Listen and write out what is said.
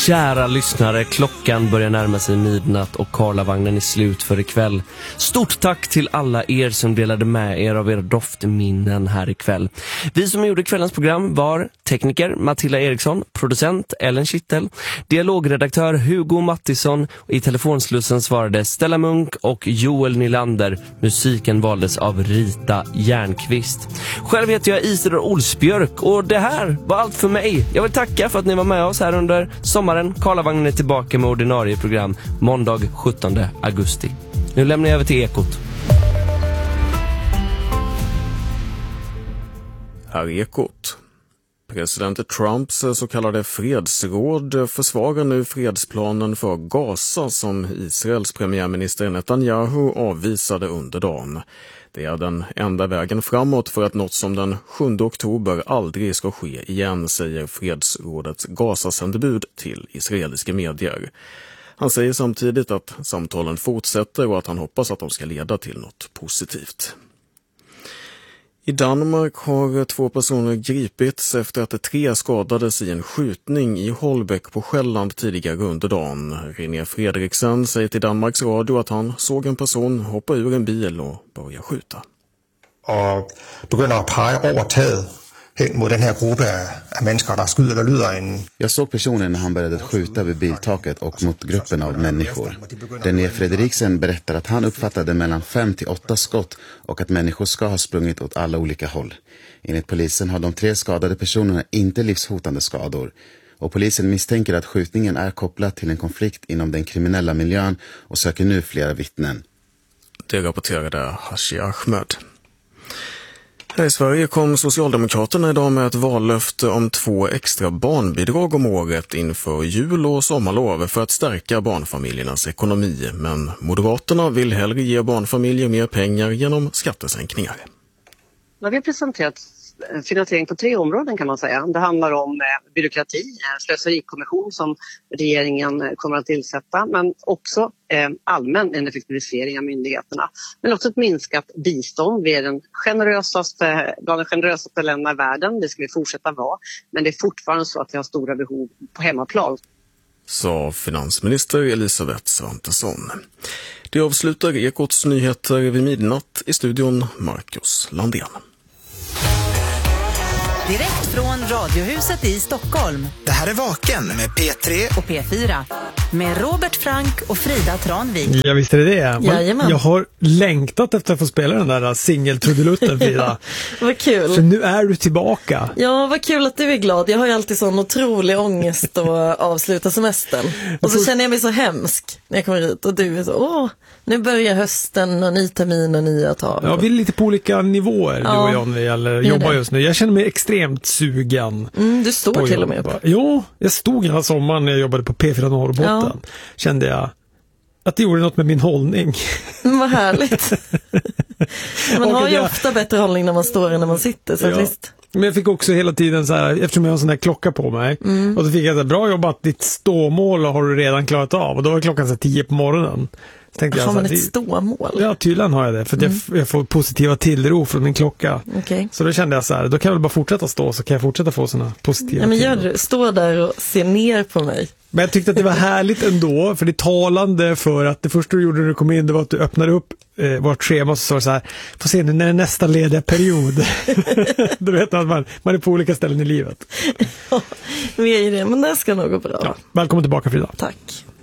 Kära lyssnare, klockan börjar närma sig midnatt och Karlavagnen är slut för ikväll. Stort tack till alla er som delade med er av era doftminnen här ikväll. Vi som gjorde kvällens program var tekniker Matilda Eriksson, producent Ellen Kittel, dialogredaktör Hugo Mattisson och i telefonslussen svarade Stella Munk och Joel Nylander. Musiken valdes av Rita Järnqvist. Själv heter jag Isidor Olsbjörk och det här var allt för mig. Jag vill tacka för att ni var med oss här under sommaren. Karlavagnen är tillbaka med ordinarie program måndag 17 augusti. Nu lämnar jag över till Ekot. Här är Ekot. President Trumps så kallade fredsråd försvarar nu fredsplanen för Gaza som Israels premiärminister Netanyahu avvisade under dagen. Det är den enda vägen framåt för att något som den 7 oktober aldrig ska ske igen, säger fredsrådets Gaza-sändebud till israeliska medier. Han säger samtidigt att samtalen fortsätter och att han hoppas att de ska leda till något positivt. I Danmark har 2 personer gripits efter att 3 skadades i en skjutning i Holbæk på Själland tidigare under dagen. René Fredriksen säger till Danmarks Radio att han såg en person hoppa ur en bil och börja skjuta. Och börjar peka över taget hen mot den här gruppen av människor där skyder eller lyder en... Jag såg personen när han började skjuta vid biltaket och mot gruppen av människor. René Fredriksen berättar att han uppfattade mellan 5 till 8 skott och att människor ska ha sprungit åt alla olika håll. Enligt polisen har de 3 skadade personerna inte livshotande skador. Och polisen misstänker att skjutningen är kopplad till en konflikt inom den kriminella miljön och söker nu flera vittnen. Det rapporterade Hashi Ahmed. Här i Sverige kom Socialdemokraterna idag med ett vallöfte om 2 extra barnbidrag om året inför jul- och sommarlov för att stärka barnfamiljernas ekonomi. Men Moderaterna vill hellre ge barnfamiljer mer pengar genom skattesänkningar. Vi har presenterat finansiering på 3 områden kan man säga. Det handlar om byråkrati, slöserikommission som regeringen kommer att tillsätta, men också allmän effektivisering av myndigheterna. Men också ett minskat bistånd. Vi är bland de generösaste länderna i världen, det ska vi fortsätta vara. Men det är fortfarande så att vi har stora behov på hemmaplan. Sa finansminister Elisabeth Svantesson. Det avslutar Ekots nyheter vid midnatt. I studion Marcus Landén. Direkt från Radiohuset i Stockholm. Det här är Vaken med P3 och P4. Med Robert Frank och Frida Tranvik. Ja, visst är det det. Jajamän. Jag har längtat efter att få spela den där singeltrudelutten, Frida. Vad kul. För nu är du tillbaka. Ja, vad kul att du är glad. Jag har ju alltid sån otrolig ångest att avsluta semestern. Och så känner jag mig så hemsk när jag kommer hit. Och du är så, nu börjar hösten och ny termin och nya tag. Ja, vi är lite på olika nivåer, du och jag, när det gäller jobba just nu. Jag känner mig extremt sugen. Du står till och med upp. Jo, jag stod hela sommaren när jag jobbade på P4 Norrbotten. Ja. Kände jag att det gjorde något med min hållning. Vad härligt. Man har ju ofta bättre hållning när man står än när man sitter. Så visst. Men jag fick också hela tiden så här, eftersom jag har en sån här klocka på mig. Och så fick jag så här, bra jobbat, ditt ståmål har du redan klarat av. Och då var klockan så 10 på morgonen. Har man ett ståmål? Ja, tydligen har jag det. För att jag får positiva tillro från min klocka. Okay. Så då kände jag så här, då kan jag väl bara fortsätta stå, så kan jag fortsätta få såna positiva men tillro. gör du, stå där och se ner på mig. Men jag tyckte att det var härligt ändå, för det talande för att det första du gjorde när du kom in, det var att du öppnade upp vårt schema och så sa det så här, får se nu när det är nästa lediga period. Då vet man att man är på olika ställen i livet. Ja, vi är ju det, men det ska nog gå bra. Ja, välkommen tillbaka, Frida. Tack.